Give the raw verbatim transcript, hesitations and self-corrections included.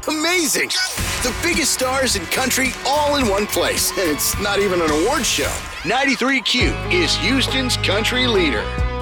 Amazing! The biggest stars in country all in one place. And it's not even an award show. ninety-three Q is Houston's country leader.